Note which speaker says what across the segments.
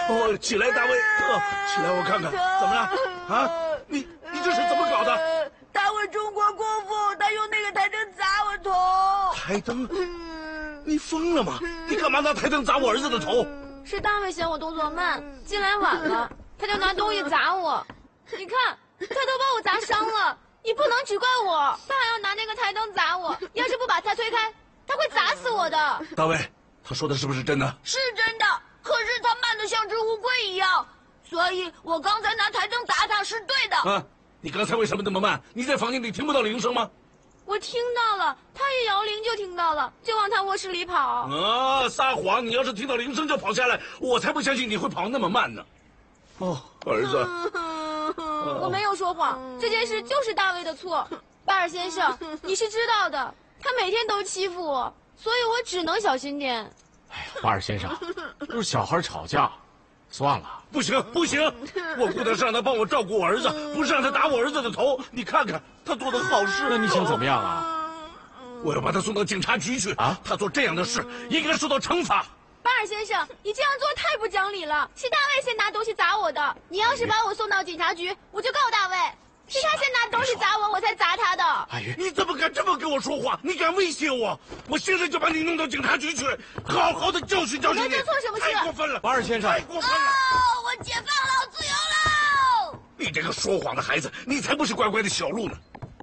Speaker 1: 哦，起来，大卫，起来，我看看，怎么了？啊，你这是怎么搞的？
Speaker 2: 大卫中过功夫，他用那个台灯砸我头。
Speaker 1: 台灯？你疯了吗？你干嘛拿台灯砸我儿子的头？
Speaker 3: 是大卫嫌我动作慢，进来晚了，他就拿东西砸我。你看，他都把我砸伤了。你不能只怪我，他还要拿那个台灯砸我。要是不把他推开，他会砸死我的。
Speaker 1: 大卫，他说的是不是真的？
Speaker 2: 是真的，可是他慢得像只乌龟一样，所以我刚才拿台灯砸他是对的。
Speaker 1: 啊，你刚才为什么那么慢？你在房间里听不到铃声吗？
Speaker 3: 我听到了，他一摇铃就听到了，就往他卧室里跑。
Speaker 1: 啊，撒谎！你要是听到铃声就跑下来，我才不相信你会跑那么慢呢。哦，儿子，
Speaker 3: 我没有说谎，这件事就是大卫的错。巴尔先生，你是知道的，他每天都欺负我，所以我只能小心点。
Speaker 4: 哎呀，巴尔先生，都是小孩吵架，算了。
Speaker 1: 不行不行，我雇他是让他帮我照顾我儿子，不是让他打我儿子的头。你看看他做的好事，
Speaker 4: 那你想怎么样啊？
Speaker 1: 我要把他送到警察局去啊！他做这样的事应该受到惩罚。
Speaker 3: 巴尔先生，你这样做太不讲理了，是大卫先拿东西砸我的。你要是把我送到警察局，我就告大卫。是他先拿东西砸我，我才砸他的。
Speaker 4: 阿宇，
Speaker 1: 你怎么敢这么跟我说话？你敢威胁我？我现在就把你弄到警察局去，好好的教训教训你。
Speaker 3: 我没做错什么事。
Speaker 1: 太过分了，
Speaker 4: 巴尔先生，
Speaker 1: 太过分了！
Speaker 2: 我解放了，自由了！
Speaker 1: 你这个说谎的孩子，你才不是乖乖的小鹿呢！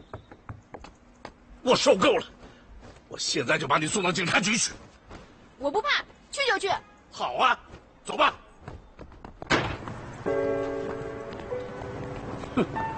Speaker 1: 我受够了，我现在就把你送到警察局去。
Speaker 3: 我不怕，去就去。
Speaker 1: 好啊，走吧。哼。